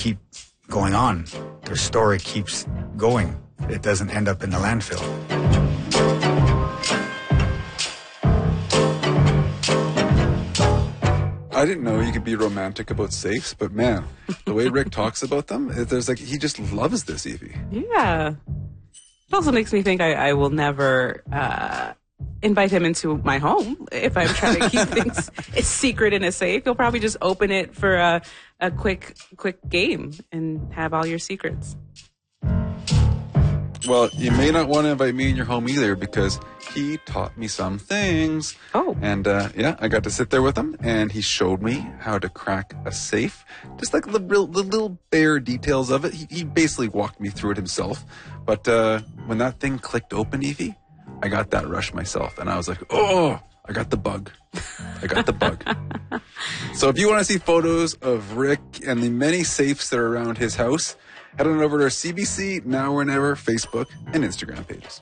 keep going on. Their story keeps going. It doesn't end up in the landfill. I didn't know you could be romantic about safes, but man, the way Rick talks about them, there's like, he just loves this, Evie. Yeah. It also makes me think I will never invite him into my home if I'm trying to keep things secret in a safe. He'll probably just open it for a quick game and have all your secrets. Well, you may not want to invite me in your home either, because he taught me some things. Oh. And yeah, I got to sit there with him, and he showed me how to crack a safe. Just like the little bare details of it. He basically walked me through it himself. But when that thing clicked open, Evie, I got that rush myself. And I was like, oh, I got the bug. I got the bug. So if you want to see photos of Rick and the many safes that are around his house, head on over to our CBC Now or Never Facebook and Instagram pages.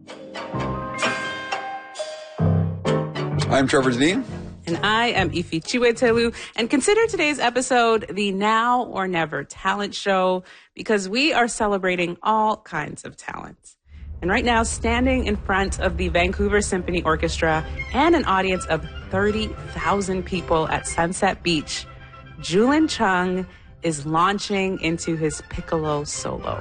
I'm Trevor Dean. And I am Ifi Chiwetelu. And consider today's episode the Now or Never talent show, because we are celebrating all kinds of talents. And right now, standing in front of the Vancouver Symphony Orchestra and an audience of 30,000 people at Sunset Beach, Julin Chung is launching into his piccolo solo.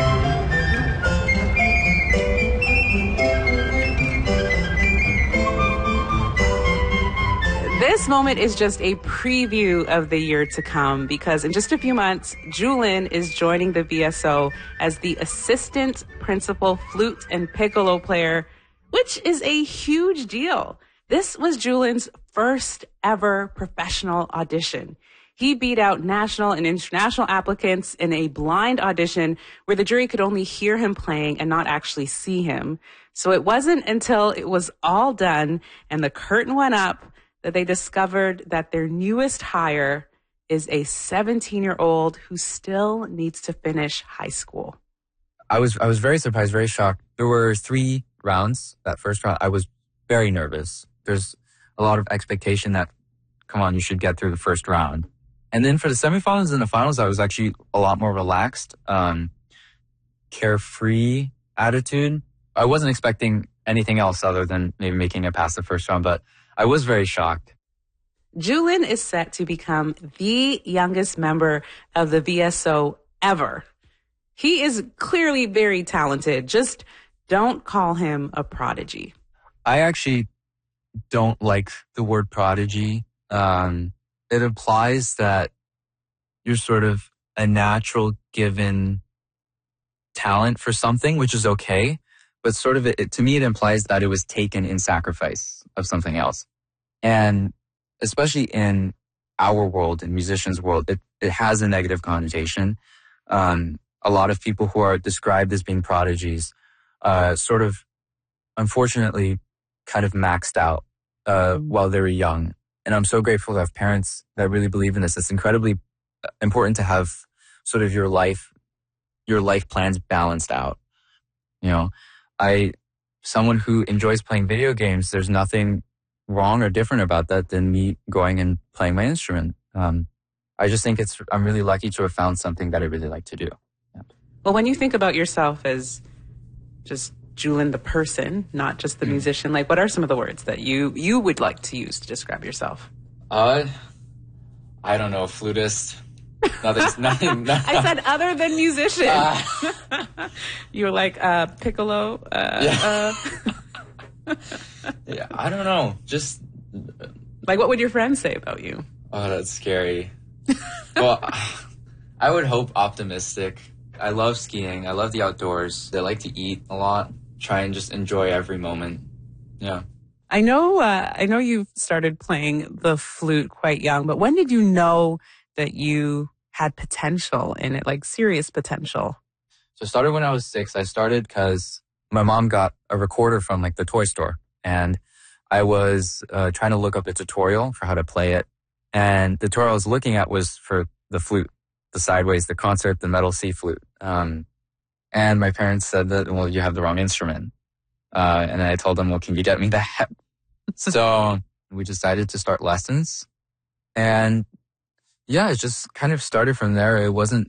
This moment is just a preview of the year to come, because in just a few months, Julin is joining the VSO as the assistant principal flute and piccolo player, which is a huge deal. This was Julin's first ever professional audition. He beat out national and international applicants in a blind audition where the jury could only hear him playing and not actually see him. So it wasn't until it was all done and the curtain went up that they discovered that their newest hire is a 17-year-old who still needs to finish high school. I was very surprised, very shocked. There were 3 rounds. That first round, I was very nervous. There's a lot of expectation that, come on, you should get through the first round. And then for the semifinals and the finals, I was actually a lot more relaxed, carefree attitude. I wasn't expecting anything else other than maybe making it past the first round, but I was very shocked. Julin is set to become the youngest member of the VSO ever. He is clearly very talented. Just don't call him a prodigy. I actually don't like the word prodigy. It implies that you're sort of a natural given talent for something, which is okay. But sort of to me, it implies that it was taken in sacrifice of something else. And especially in our world, in musicians' world, it has a negative connotation. A lot of people who are described as being prodigies sort of, unfortunately, kind of maxed out while they were young. And I'm so grateful to have parents that really believe in this. It's incredibly important to have sort of your life plans balanced out. You know, someone who enjoys playing video games, there's nothing wrong or different about that than me going and playing my instrument. I just think I'm really lucky to have found something that I really like to do. Yeah. Well, when you think about yourself as just Julin the person, not just the musician, like what are some of the words that you would like to use to describe yourself? I don't know, flutist. Nothing. I said other than musician. You were like piccolo. Yeah, I don't know. Just like what would your friends say about you? Oh, that's scary. Well, I would hope optimistic. I love skiing. I love the outdoors. I like to eat a lot. Try and just enjoy every moment. Yeah. I know you've started playing the flute quite young, but when did you know that you had potential in it, like serious potential? So I started when I was 6. I started because my mom got a recorder from like the toy store, and I was trying to look up a tutorial for how to play it. And the tutorial I was looking at was for the flute, the sideways, the concert, the metal C flute. And my parents said that, well, you have the wrong instrument. And I told them, well, can you get me that? So we decided to start lessons. And yeah, it just kind of started from there. It wasn't